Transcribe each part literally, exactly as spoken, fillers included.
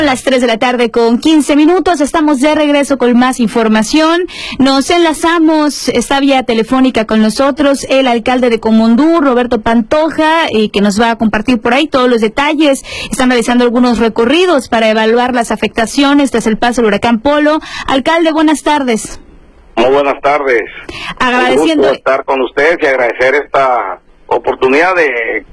Las tres de la tarde con quince minutos, estamos de regreso con más información. Nos enlazamos, está vía telefónica con nosotros el alcalde de Comondú, Roberto Pantoja, y que nos va a compartir por ahí todos los detalles. Están realizando algunos recorridos para evaluar las afectaciones tras el paso del huracán Polo. Alcalde, buenas tardes. Muy buenas tardes. Agradeciendo. Un gusto estar con ustedes y agradecer esta oportunidad de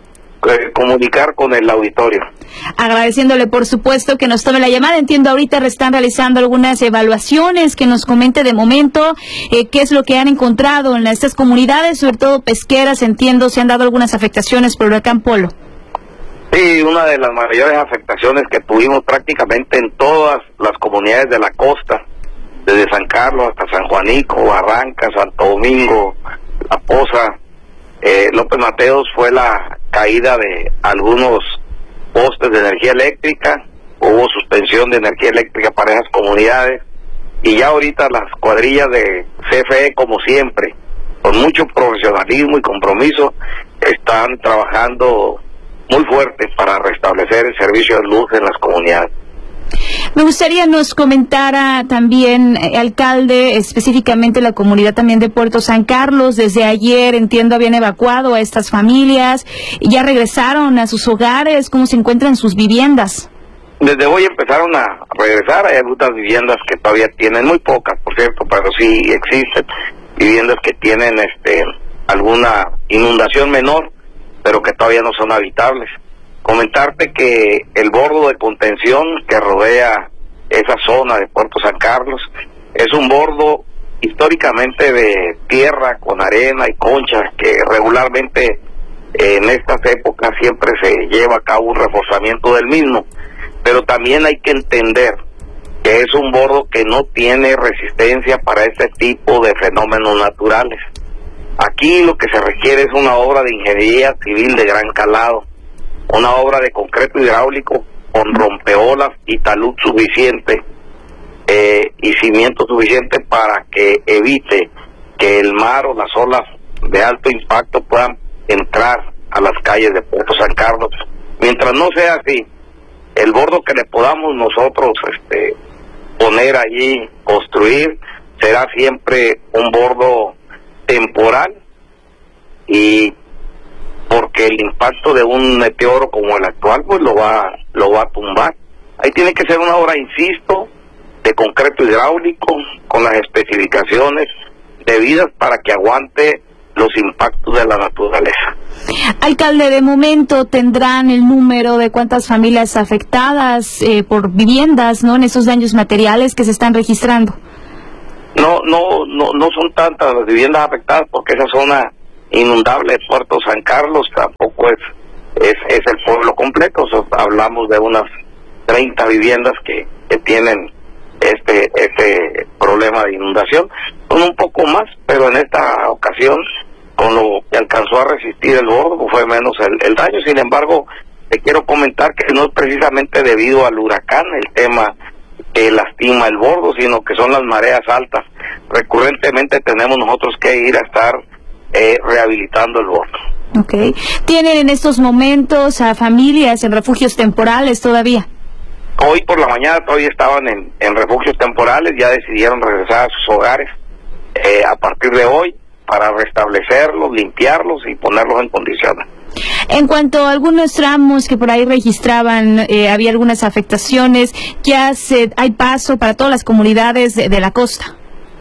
comunicar con el auditorio. Agradeciéndole, por supuesto, que nos tome la llamada. Entiendo ahorita están realizando algunas evaluaciones, que nos comente de momento eh, qué es lo que han encontrado en estas comunidades, sobre todo pesqueras. Entiendo se han dado algunas afectaciones por el huracán Polo. Sí, una de las mayores afectaciones que tuvimos prácticamente en todas las comunidades de la costa, desde San Carlos hasta San Juanico, Barranca, Santo Domingo, La Poza, eh, López Mateos, fue la caída de algunos postes de energía eléctrica, hubo suspensión de energía eléctrica para esas comunidades, y ya ahorita las cuadrillas de C F E, como siempre, con mucho profesionalismo y compromiso, están trabajando muy fuerte para restablecer el servicio de luz en las comunidades. Me gustaría nos comentara también, eh, alcalde, específicamente la comunidad también de Puerto San Carlos. Desde ayer, entiendo, habían evacuado a estas familias y ya regresaron a sus hogares. ¿Cómo se encuentran sus viviendas? Desde hoy empezaron a regresar. Hay algunas viviendas que todavía tienen, muy pocas, por cierto, pero sí existen viviendas que tienen este alguna inundación menor, pero que todavía no son habitables. Comentarte que el bordo de contención que rodea esa zona de Puerto San Carlos es un bordo históricamente de tierra con arena y conchas, que regularmente en estas épocas siempre se lleva a cabo un reforzamiento del mismo, pero también hay que entender que es un bordo que no tiene resistencia para este tipo de fenómenos naturales. Aquí lo que se requiere es una obra de ingeniería civil de gran calado, una obra de concreto hidráulico con rompeolas y talud suficiente eh, y cimiento suficiente para que evite que el mar o las olas de alto impacto puedan entrar a las calles de Puerto San Carlos. Mientras no sea así, el bordo que le podamos nosotros este, poner allí, construir, será siempre un bordo temporal, y porque el impacto de un meteoro como el actual pues lo va lo va a tumbar. Ahí tiene que ser una obra, insisto, de concreto hidráulico con las especificaciones debidas para que aguante los impactos de la naturaleza. Alcalde, de momento tendrán el número de cuántas familias afectadas eh, por viviendas, ¿no?, en esos daños materiales que se están registrando. No, no, no, no son tantas las viviendas afectadas, porque esa zona inundable de Puerto San Carlos tampoco es es, es el pueblo completo. O sea, hablamos de unas treinta viviendas que, que tienen este este problema de inundación. Son un poco más, pero en esta ocasión, con lo que alcanzó a resistir el bordo, fue menos el, el daño. Sin embargo, te quiero comentar que no es precisamente debido al huracán el tema que lastima el bordo, sino que son las mareas altas. Recurrentemente tenemos nosotros que ir a estar Eh, rehabilitando el bordo. Okay. ¿Tienen en estos momentos a familias en refugios temporales todavía? Hoy por la mañana todavía estaban en, en refugios temporales, ya decidieron regresar a sus hogares eh, a partir de hoy para restablecerlos, limpiarlos y ponerlos en condiciones. En cuanto a algunos tramos que por ahí registraban, eh, había algunas afectaciones, ya se, hay paso para todas las comunidades de, de la costa.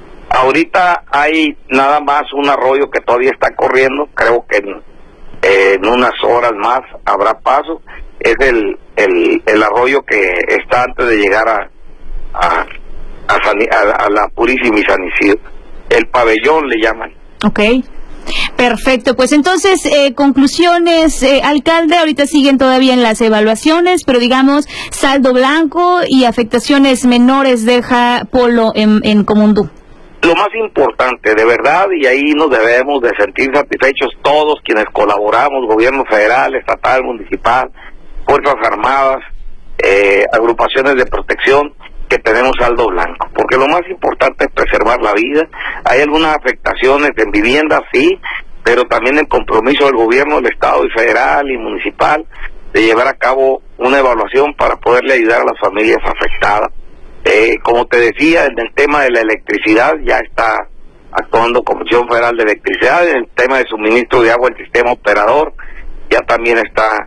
Ahorita hay nada más un arroyo que todavía está corriendo, creo que en, eh, en unas horas más habrá paso. Es el, el, el arroyo que está antes de llegar a a, a, San, a, a la Purísima y San Isidro. El pabellón le llaman. Ok, perfecto. Pues entonces, eh, conclusiones, eh, alcalde, ahorita siguen todavía en las evaluaciones, pero digamos, saldo blanco y afectaciones menores deja Polo en, en Comondú. Lo más importante, de verdad, y ahí nos debemos de sentir satisfechos todos quienes colaboramos, gobierno federal, estatal, municipal, fuerzas armadas, eh, agrupaciones de protección, que tenemos saldo blanco, porque lo más importante es preservar la vida. Hay algunas afectaciones en viviendas, sí, pero también el compromiso del gobierno del estado y federal y municipal de llevar a cabo una evaluación para poderle ayudar a las familias afectadas. Eh, como te decía, en el tema de la electricidad ya está actuando Comisión Federal de Electricidad, en el tema de suministro de agua el sistema operador ya también está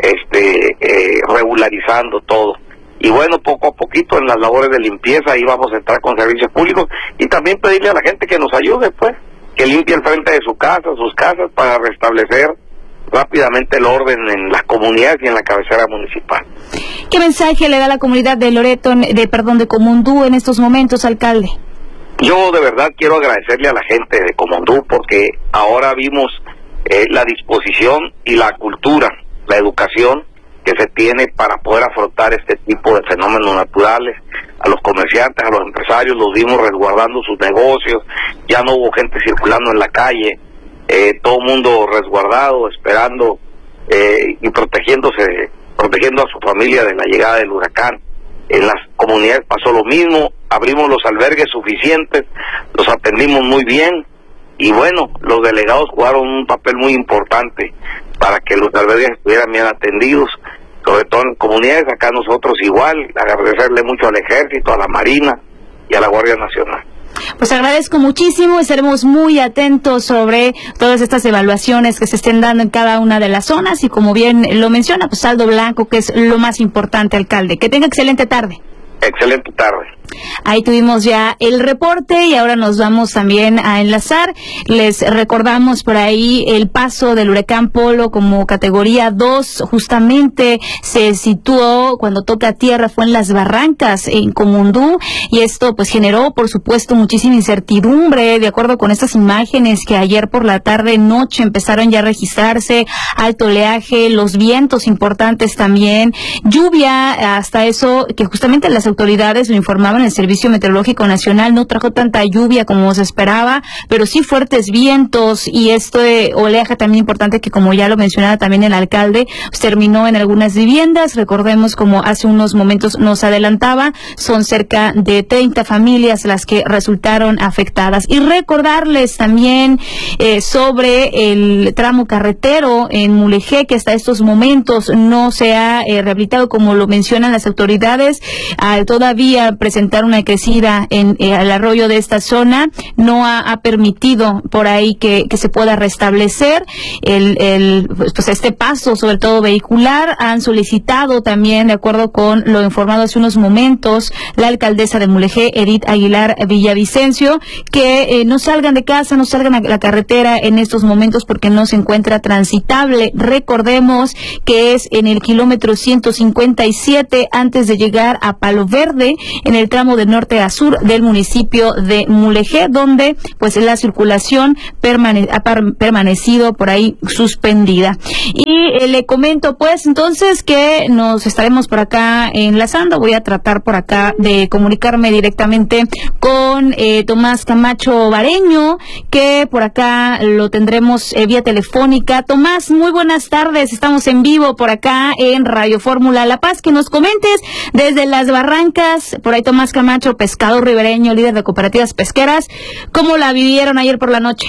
este eh, regularizando todo. Y bueno, poco a poquito en las labores de limpieza ahí vamos a entrar con servicios públicos y también pedirle a la gente que nos ayude, pues, que limpie el frente de su casa, sus casas, para restablecer rápidamente el orden en las comunidades y en la cabecera municipal. ¿Qué mensaje le da a la comunidad de Loreto, de perdón, de Comondú en estos momentos, alcalde? Yo de verdad quiero agradecerle a la gente de Comondú porque ahora vimos eh, la disposición y la cultura, la educación que se tiene para poder afrontar este tipo de fenómenos naturales. A los comerciantes, a los empresarios los vimos resguardando sus negocios, ya no hubo gente circulando en la calle, eh, todo el mundo resguardado, esperando eh, y protegiéndose, protegiendo a su familia de la llegada del huracán. En las comunidades pasó lo mismo, abrimos los albergues suficientes, los atendimos muy bien y bueno, los delegados jugaron un papel muy importante para que los albergues estuvieran bien atendidos, sobre todo en comunidades. Acá nosotros igual, agradecerle mucho al Ejército, a la Marina y a la Guardia Nacional. Pues agradezco muchísimo, estaremos muy atentos sobre todas estas evaluaciones que se estén dando en cada una de las zonas y como bien lo menciona, pues saldo blanco, que es lo más importante, alcalde. Que tenga excelente tarde. Excelente tarde. Ahí tuvimos ya el reporte y ahora nos vamos también a enlazar. Les recordamos por ahí el paso del huracán Polo como categoría dos, justamente se situó cuando toca tierra, fue en Las Barrancas, en Comondú, y esto pues generó por supuesto muchísima incertidumbre, de acuerdo con estas imágenes que ayer por la tarde noche empezaron ya a registrarse, alto oleaje, los vientos importantes también, lluvia, hasta eso que justamente las autoridades lo informaban. El Servicio Meteorológico Nacional no trajo tanta lluvia como se esperaba, pero sí fuertes vientos y esto de oleaje también importante que, como ya lo mencionaba también el alcalde, pues terminó en algunas viviendas. Recordemos, como hace unos momentos nos adelantaba, son cerca de treinta familias las que resultaron afectadas. Y recordarles también eh, sobre el tramo carretero en Mulegé, que hasta estos momentos no se ha eh, rehabilitado como lo mencionan las autoridades. Al todavía presentar una crecida en eh, el arroyo de esta zona, no ha, ha permitido por ahí que, que se pueda restablecer el, el pues este paso, sobre todo vehicular. Han solicitado también, de acuerdo con lo informado hace unos momentos, la alcaldesa de Mulegé, Edith Aguilar Villavicencio, que eh, no salgan de casa, no salgan a la carretera en estos momentos porque no se encuentra transitable. Recordemos que es en el kilómetro ciento cincuenta y siete antes de llegar a Palo Verde, en el tramo de norte a sur del municipio de Mulegé, donde pues la circulación permane ha permanecido por ahí suspendida. Y eh, le comento pues entonces que nos estaremos por acá enlazando. Voy a tratar por acá de comunicarme directamente con eh, Tomás Camacho Bareño, que por acá lo tendremos eh, vía telefónica. Tomás, muy buenas tardes, estamos en vivo por acá en Radio Fórmula La Paz. Que nos comentes desde Las Barrancas, por ahí Tomás Camacho, pescador ribereño, líder de cooperativas pesqueras, ¿cómo la vivieron ayer por la noche?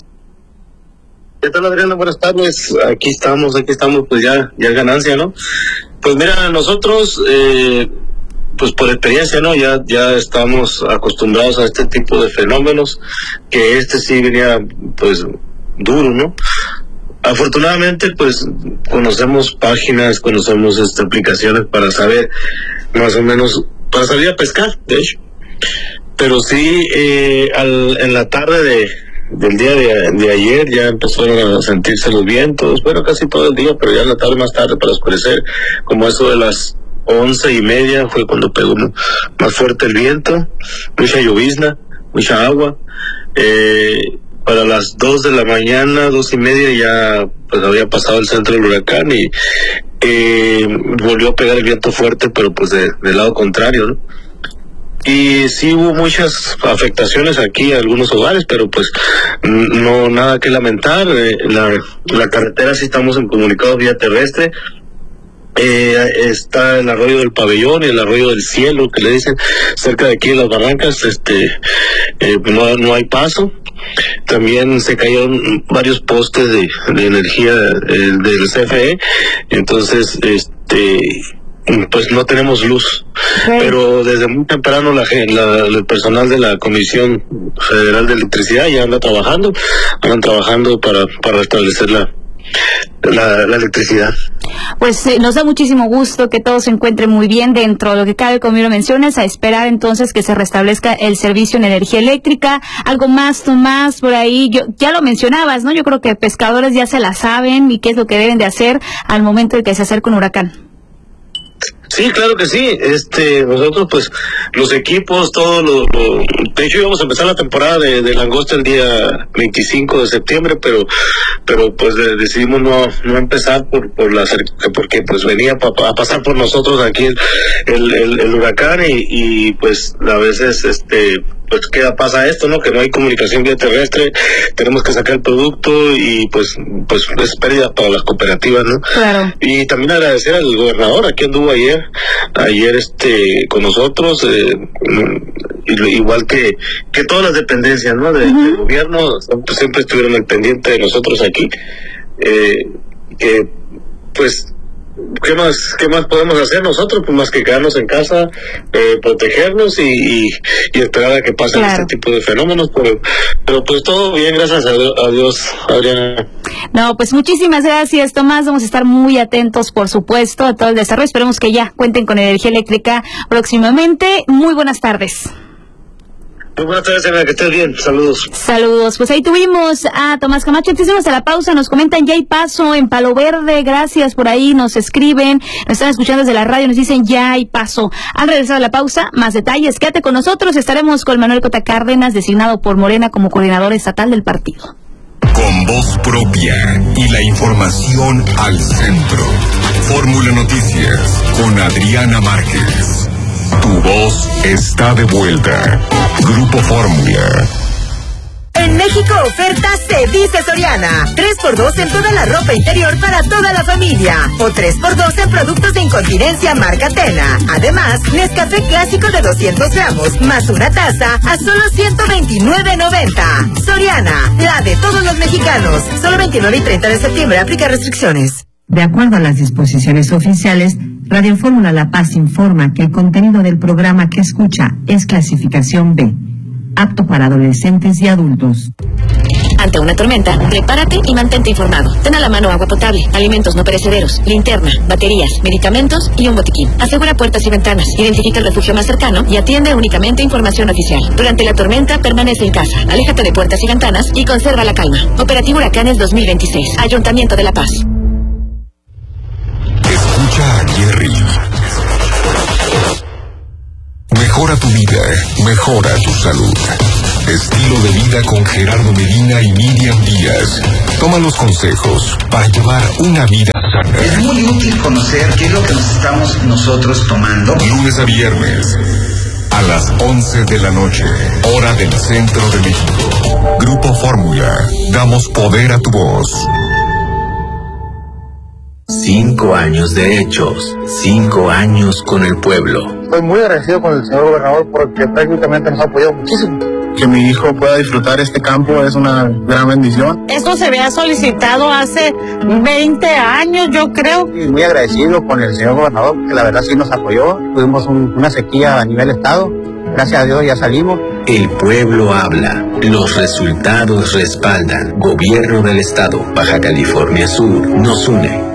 ¿Qué tal, Adriana? Buenas tardes. Aquí estamos, aquí estamos, pues ya, ya es ganancia, ¿no? Pues mira, nosotros, eh, pues por experiencia, ¿no? Ya, ya estamos acostumbrados a este tipo de fenómenos, que este sí venía, pues, duro, ¿no? Afortunadamente, pues, conocemos páginas, conocemos este, aplicaciones para saber más o menos, para salir a pescar, de hecho. Pero sí, eh, al, en la tarde de, del día de, de ayer ya empezaron a sentirse los vientos, bueno, casi todo el día, pero ya en la tarde, más tarde, para oscurecer, como eso de las once y media, fue cuando pegó más fuerte el viento, mucha llovizna, mucha agua. Eh, para las dos de la mañana, dos y media, ya pues había pasado el centro del huracán y eh, volvió a pegar el viento fuerte, pero pues de, del lado contrario, ¿no? Y sí hubo muchas afectaciones aquí a algunos hogares, pero pues no nada que lamentar. Eh, la, la carretera sí estamos en comunicados vía terrestre. Eh, está el arroyo del Pabellón y el arroyo del Cielo, que le dicen, cerca de aquí de las barrancas, este, eh, no, no hay paso. También se cayeron varios postes de, de energía eh, del C F E, entonces, este, pues no tenemos luz. Okay. Pero desde muy temprano la, la, el personal de la Comisión Federal de Electricidad ya anda trabajando, andan trabajando para, para restablecer la La, la electricidad. Pues eh, nos da muchísimo gusto que todo se encuentre muy bien dentro de lo que cabe, como lo mencionas, a esperar entonces que se restablezca el servicio en energía eléctrica. Algo más, Tomás, por ahí, yo, ya lo mencionabas, ¿no? Yo creo que pescadores ya se la saben y qué es lo que deben de hacer al momento de que se acerque un huracán. Sí, claro que sí. Este, nosotros, pues, los equipos, todo lo, lo de hecho íbamos a empezar la temporada de, de langosta el día veinticinco de septiembre, pero, pero pues de, decidimos no, no empezar por, por la, porque pues venía pa, a pasar por nosotros aquí el, el, el, el huracán y, y pues a veces, este, pues queda pasa esto, ¿no? Que no hay comunicación vía terrestre, tenemos que sacar el producto y pues, pues es pérdida para las cooperativas, ¿no? Claro. Y también agradecer al gobernador, aquí anduvo ayer, ayer este con nosotros, eh, igual que que todas las dependencias, ¿no? De, uh-huh. del gobierno, pues, siempre estuvieron al pendiente de nosotros aquí, eh, que pues ¿Qué más, qué más podemos hacer nosotros? Pues más que quedarnos en casa, eh, protegernos y, y, y esperar a que pasen claro. este tipo de fenómenos, pero, pero pues todo bien, gracias a Dios, a Dios, Adriana. No, pues muchísimas gracias, Tomás, vamos a estar muy atentos, por supuesto, a todo el desarrollo, esperemos que ya cuenten con energía eléctrica próximamente. Muy buenas tardes. Muy buenas tardes, Ana, que estés bien. Saludos. Saludos. Pues ahí tuvimos a Tomás Camacho. Antes de irnos a la pausa, nos comentan, ya hay paso en Palo Verde. Gracias por ahí, nos escriben, nos están escuchando desde la radio, nos dicen ya hay paso. Al regresar a la pausa, más detalles. Quédate con nosotros. Estaremos con Manuel Cota Cárdenas, designado por Morena como coordinador estatal del partido. Con voz propia y la información al centro. Fórmula Noticias con Adriana Márquez. Tu voz está de vuelta. Grupo Fórmula. En México oferta se dice Soriana. tres por dos en toda la ropa interior para toda la familia. O tres por dos en productos de incontinencia marca Tena. Además, Nescafé clásico de doscientos gramos más una taza a solo ciento veintinueve noventa. Soriana, la de todos los mexicanos. Solo veintinueve y treinta de septiembre. Aplica restricciones. De acuerdo a las disposiciones oficiales, Radio Fórmula La Paz informa que el contenido del programa que escucha es clasificación B, apto para adolescentes y adultos. Ante una tormenta, prepárate y mantente informado. Ten a la mano agua potable, alimentos no perecederos, linterna, baterías, medicamentos y un botiquín. Asegura puertas y ventanas, identifica el refugio más cercano y atiende únicamente información oficial. Durante la tormenta, permanece en casa, aléjate de puertas y ventanas y conserva la calma. Operativo Huracanes dos mil veintiséis, Ayuntamiento de La Paz. Escucha a Jerry. Mejora tu vida, mejora tu salud. Estilo de vida con Gerardo Medina y Miriam Díaz. Toma los consejos para llevar una vida sana. Es muy útil conocer qué es lo que nos estamos nosotros tomando. Lunes a viernes, a las once de la noche, hora del centro de México. Grupo Fórmula, damos poder a tu voz. Cinco años de hechos, cinco años con el pueblo. Estoy muy agradecido con el señor gobernador porque prácticamente nos ha apoyado muchísimo. Que mi hijo pueda disfrutar este campo es una gran bendición. Esto se había solicitado hace veinte años, yo creo. Y muy agradecido con el señor gobernador, que la verdad sí nos apoyó. Tuvimos un, una sequía a nivel estado. Gracias a Dios ya salimos. El pueblo habla. Los resultados respaldan. Gobierno del Estado, Baja California Sur, nos une.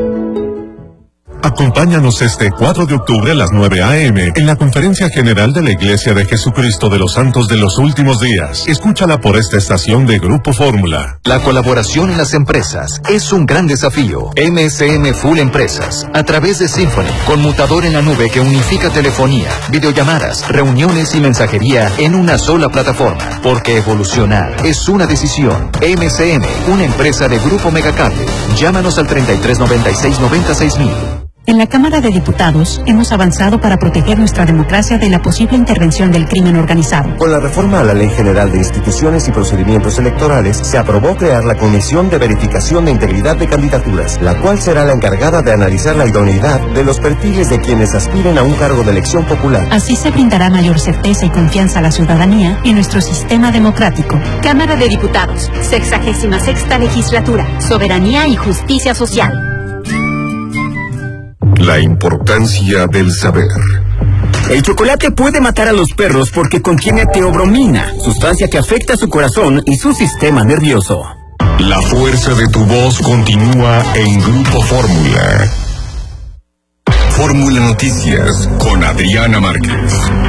Acompáñanos este cuatro de octubre a las nueve a eme en la Conferencia General de la Iglesia de Jesucristo de los Santos de los Últimos Días. Escúchala por esta estación de Grupo Fórmula. La colaboración en las empresas es un gran desafío. M S M Full Empresas, a través de Symphony, conmutador en la nube que unifica telefonía, videollamadas, reuniones y mensajería en una sola plataforma. Porque evolucionar es una decisión. M S M, una empresa de Grupo Megacable. Llámanos al treinta y tres noventa y seis noventa y seis mil. En la Cámara de Diputados hemos avanzado para proteger nuestra democracia de la posible intervención del crimen organizado. Con la reforma a la Ley General de Instituciones y Procedimientos Electorales, se aprobó crear la Comisión de Verificación de Integridad de Candidaturas, la cual será la encargada de analizar la idoneidad de los perfiles de quienes aspiren a un cargo de elección popular. Así se brindará mayor certeza y confianza a la ciudadanía y nuestro sistema democrático. Cámara de Diputados, sexagésima sexta legislatura, soberanía y justicia social. La importancia del saber. El chocolate puede matar a los perros porque contiene teobromina, sustancia que afecta su corazón y su sistema nervioso. La fuerza de tu voz continúa en Grupo Fórmula. Fórmula Noticias con Adriana Márquez.